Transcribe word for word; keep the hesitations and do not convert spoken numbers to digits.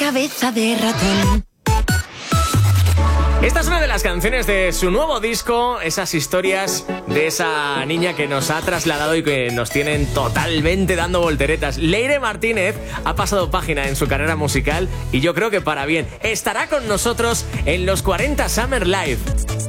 cabeza de ratón. Esta es una de las canciones de su nuevo disco, esas historias de esa niña que nos ha trasladado y que nos tienen totalmente dando volteretas. Leire Martínez ha pasado página en su carrera musical y yo creo que para bien. Estará con nosotros en los cuarenta Summer Live.